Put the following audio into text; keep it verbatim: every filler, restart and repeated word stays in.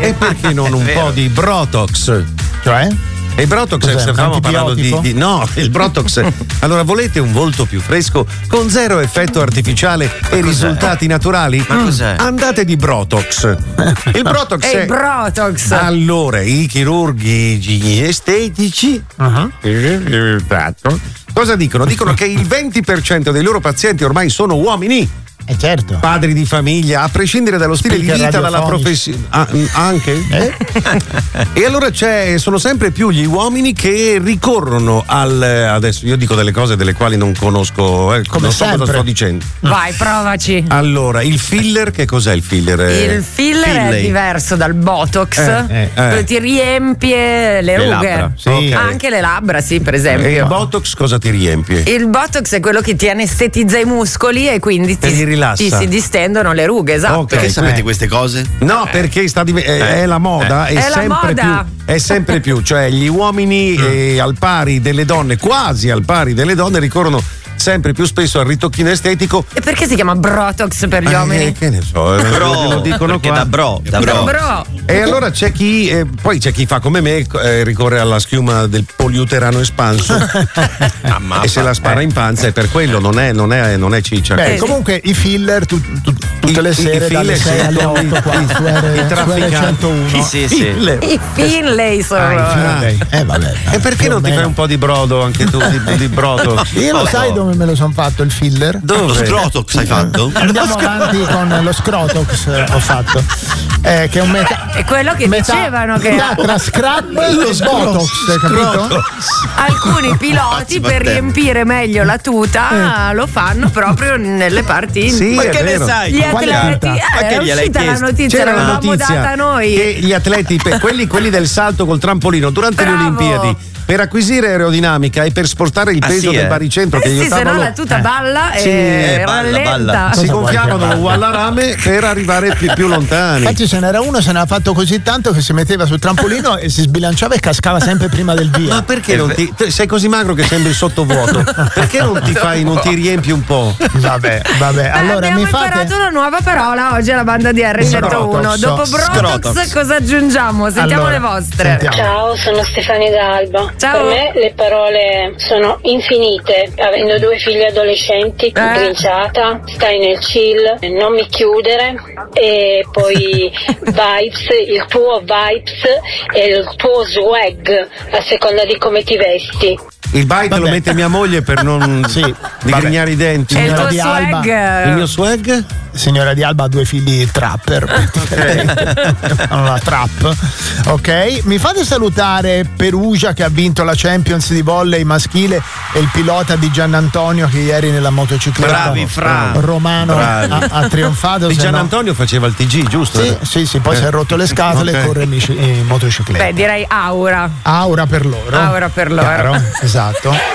E perché non un vero. po' di Brotox? Cioè? E il Brotox, Cos'è, stavamo un parlando di, antibiotico? di. No, il Brotox. Allora, volete un volto più fresco, con zero effetto artificiale e risultati naturali? Ma cos'è? Andate di Brotox. Il Brotox E è. il Brotox. Allora, i chirurghi estetici. Cosa dicono? Dicono che il venti per cento dei loro pazienti ormai sono uomini. Eh certo. Padri di famiglia, a prescindere dallo stile Speaker di vita, dalla radiofonici. professione. Ah, mm, anche? Eh? E allora c'è, sono sempre più gli uomini che ricorrono al. Adesso io dico delle cose delle quali non conosco, eh, Come non so cosa sempre. sto dicendo. Vai, provaci. Allora, il filler, che cos'è il filler? Eh, Il filler è Filley. diverso dal Botox, Eh, eh, eh. dove ti riempie le, rughe. labbra, sì. Ok. Anche le labbra, sì, per E esempio. il Botox cosa ti riempie? Il Botox è quello che ti anestetizza i muscoli e quindi E ti, li rilassa. ti si distendono le rughe, esatto. Ok. Perché sapete Eh. queste cose? No, perché sta div- è, è la moda, è, È la sempre moda. più. È sempre più, cioè gli uomini eh, al pari delle donne, quasi al pari delle donne, ricorrono sempre più spesso al ritocchino estetico. E perché si chiama Brotox per gli Eh, uomini? che ne so, eh, Bro, lo dicono perché qua. da bro, da Da bro. bro. E allora c'è chi, eh, poi c'è chi fa come me, eh, ricorre alla schiuma del poliuterano espanso Mamma, e se la spara in panza, e per quello non è, non è, non è ciccia. Beh, Eh, comunque i filler tu- tu- tutte I- le i- sere i dalle filler, sei sì, alle i- otto qua i- su i R trafficanti. centouno. Sì, sì. Filler. I Finlay sono. Ah, i Finlay. Eh vabbè. E perché non ti fai un po' di brodo anche tu, di, di brodo? Io lo sai dove me lo sono fatto il filler? Lo Dove? scrotox hai fatto? Andiamo avanti con lo scrotox, eh, ho fatto. Eh, che è un meta. È quello che metà, dicevano che metà tra scrap e botox, hai capito? alcuni piloti per riempire meglio la tuta lo fanno proprio nelle parti Sì, Ma è che ne vero. sai? Gli Quale atleti, tuta? eh, Ma che è gliel'hai uscita la chiesto? notizia, C'era la l'avevamo notizia data noi. che gli atleti, per- quelli, quelli del salto col trampolino durante Bravo. le Olimpiadi, per acquisire aerodinamica e per spostare il Ah, peso sì, del eh? baricentro che Eh gli sì, se no stavano- la tuta balla Sì, e eh, balla, rallenta. balla. si Cosa vuoi gonfiavano che lo wallarame per arrivare più, più lontani. Infatti ce n'era uno, se ne ha fatto così tanto che si metteva sul trampolino e si sbilanciava e cascava sempre prima del via. Ma perché non ti. te- Sei così magro che sembri sottovuoto? Perché non ti fai, non ti riempi un po'? Vabbè, vabbè. Beh, Allora abbiamo mi fate. imparato una nuova parola oggi alla banda di R centouno. Scrotox. Dopo Brotox Scrotox. cosa aggiungiamo? Sentiamo Allora, le vostre. sentiamo. Ciao, sono Stefania D'Alba. Ciao. Per me le parole sono infinite. Avendo due figli adolescenti, grinciata, stai nel chill, non mi chiudere, e poi vibes, il tuo vibes e il tuo swag a seconda di come ti vesti. Il bite Vabbè. lo mette mia moglie per non Sì, digrignare i denti. E il Signora tuo di Alba. swag? Il mio swag? Signora Di Alba ha due figli trapper, fanno la trap. Ok, mi fate salutare Perugia che ha vinto la Champions di volley maschile e il pilota di Giannantonio che ieri nella motocicletta Bravi, Fra. romano Bravi. ha, ha trionfato. Di se Gian no- Antonio faceva il T G, giusto? Sì, sì, sì, poi si è rotto le scatole Ok. e corre in, bici- in motocicletta. Beh, direi aura. Aura per loro. Aura per loro. Chiaro? Esatto.